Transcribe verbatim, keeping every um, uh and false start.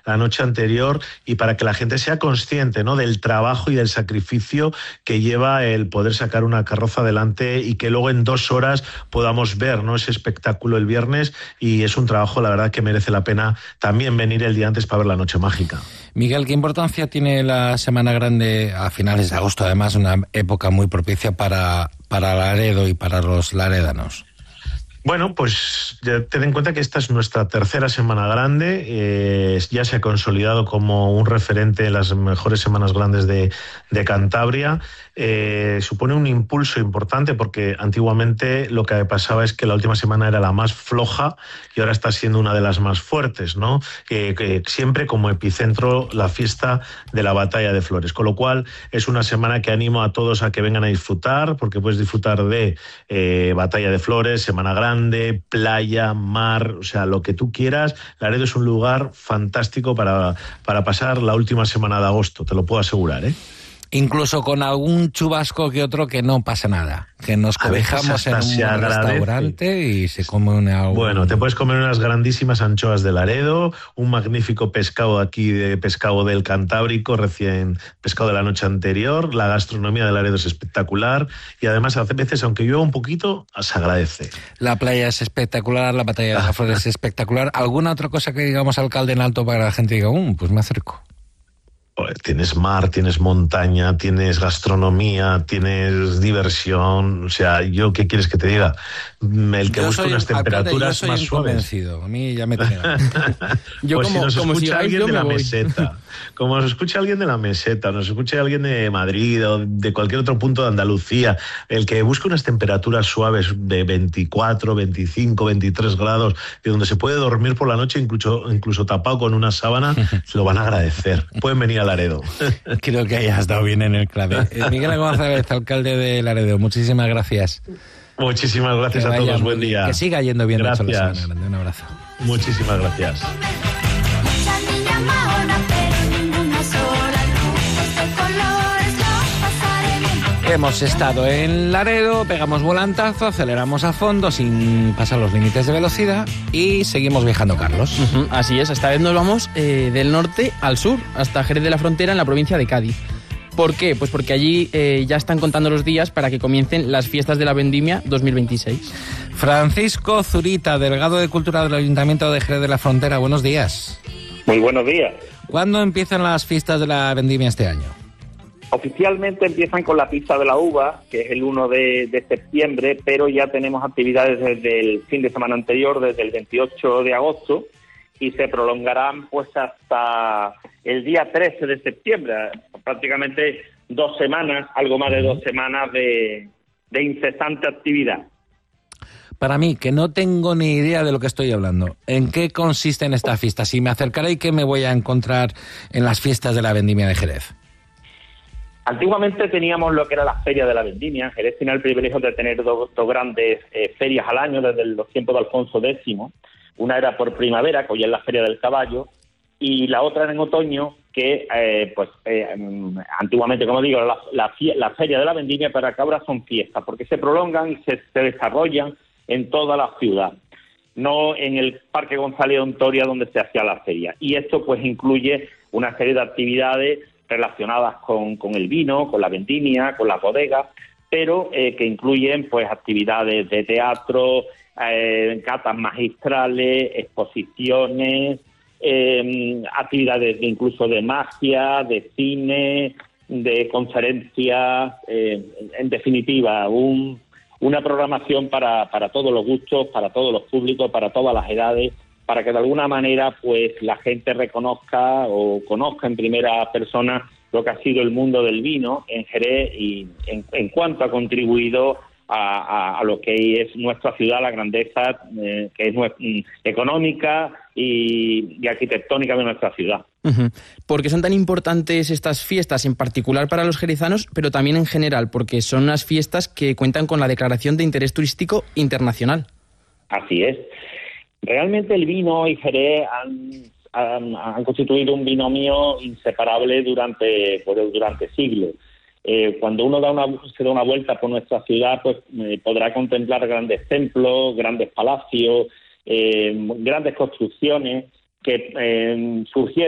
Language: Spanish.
la noche anterior y para que la gente sea consciente, ¿no?, del trabajo y del sacrificio que lleva el poder sacar una carroza adelante y que luego en dos horas podamos ver, ¿no?, ese espectáculo el viernes, y es un trabajo, la verdad, que merece la pena también venir el día antes para ver la Noche Mágica. Miguel, ¿qué importancia tiene la Semana Grande a finales de agosto? Además, una época muy propicia para, para Laredo y para los laredanos. Bueno, pues ten en cuenta que esta es nuestra tercera Semana Grande, eh, ya se ha consolidado como un referente en las mejores semanas grandes de, de Cantabria. Eh, supone un impulso importante porque antiguamente lo que pasaba es que la última semana era la más floja y ahora está siendo una de las más fuertes, ¿no? Eh, que siempre como epicentro la fiesta de la Batalla de Flores, con lo cual es una semana que animo a todos a que vengan a disfrutar, porque puedes disfrutar de eh, Batalla de Flores, Semana Grande, playa, mar, o sea, lo que tú quieras. Laredo es un lugar fantástico para, para pasar la última semana de agosto, te lo puedo asegurar, ¿eh? Incluso con algún chubasco que otro, que no pasa nada, que nos cobijamos en un restaurante y se come una... Bueno, te puedes comer unas grandísimas anchoas de Laredo, un magnífico pescado aquí, de pescado del Cantábrico, recién pescado de la noche anterior. La gastronomía de Laredo es espectacular y además a veces, aunque llueva un poquito, se agradece. La playa es espectacular, la Batalla de las Flores es espectacular. ¿Alguna otra cosa que digamos alcalde en alto para que la gente diga, um, pues me acerco? Tienes mar, tienes montaña, tienes gastronomía, tienes diversión. O sea, ¿yo qué quieres que te diga? El que busca unas temperaturas alcalde, más suaves. A mí ya me tiene. Yo pues como, si nos como escucha si alguien de la voy. meseta, como nos escucha alguien de la meseta, nos escucha alguien de Madrid o de cualquier otro punto de Andalucía, el que busca unas temperaturas suaves de veinticuatro, veinticinco, veintitrés grados, de donde se puede dormir por la noche incluso, incluso tapado con una sábana, se lo van a agradecer. Pueden venir a Laredo. Creo que hayas dado bien en el clave. Miguel González, alcalde de Laredo, muchísimas gracias. Muchísimas gracias a todos, buen día. Que siga yendo bien. Gracias. Un abrazo. Muchísimas gracias. Hemos estado en Laredo, pegamos volantazo, aceleramos a fondo sin pasar los límites de velocidad y seguimos viajando, Carlos. Uh-huh, así es, esta vez nos vamos eh, del norte al sur, hasta Jerez de la Frontera, en la provincia de Cádiz. ¿Por qué? Pues porque allí eh, ya están contando los días para que comiencen las fiestas de la Vendimia dos mil veintiséis. Francisco Zurita, delegado de Cultura del Ayuntamiento de Jerez de la Frontera, buenos días. Muy buenos días. ¿Cuándo empiezan las fiestas de la Vendimia este año? Oficialmente empiezan con la pista de la uva, que es el uno de, de septiembre, pero ya tenemos actividades desde el fin de semana anterior, desde el veintiocho de agosto, y se prolongarán pues hasta el día trece de septiembre, prácticamente dos semanas, algo más de dos semanas de, de incesante actividad. Para mí, que no tengo ni idea de lo que estoy hablando, ¿en qué consiste en esta fiesta? Si me acercaré, ¿qué me voy a encontrar en las fiestas de la Vendimia de Jerez? Antiguamente teníamos lo que era la Feria de la Vendimia. Jerez tenía el privilegio de tener dos, dos grandes eh, ferias al año desde los tiempos de Alfonso Décimo. Una era por primavera, que hoy es la Feria del Caballo, y la otra era en otoño, que eh, pues eh, antiguamente, como digo, la, la, la Feria de la Vendimia, pero que ahora son fiestas, porque se prolongan y se, se desarrollan en toda la ciudad, no en el Parque González de Ontoria donde se hacía la feria. Y esto pues incluye una serie de actividades relacionadas con, con el vino, con la vendimia, con las bodegas, pero eh, que incluyen pues actividades de teatro, eh, catas magistrales, exposiciones, eh, actividades de, incluso de magia, de cine, de conferencias, eh, en definitiva, un, una programación para, para todos los gustos, para todos los públicos, para todas las edades, para que de alguna manera pues la gente reconozca o conozca en primera persona lo que ha sido el mundo del vino en Jerez y en, en cuanto ha contribuido a, a, a lo que es nuestra ciudad, la grandeza eh, que es nuestra, económica y, y arquitectónica de nuestra ciudad. Uh-huh. ¿Por qué son tan importantes estas fiestas, en particular para los jerezanos, pero también en general? Porque son unas fiestas que cuentan con la Declaración de Interés Turístico Internacional. Así es. Realmente el vino y Jerez han, han, han constituido un binomio inseparable durante, pues, durante siglos. Eh, cuando uno da una, se da una vuelta por nuestra ciudad, pues eh, podrá contemplar grandes templos, grandes palacios, eh, grandes construcciones que eh, surgieron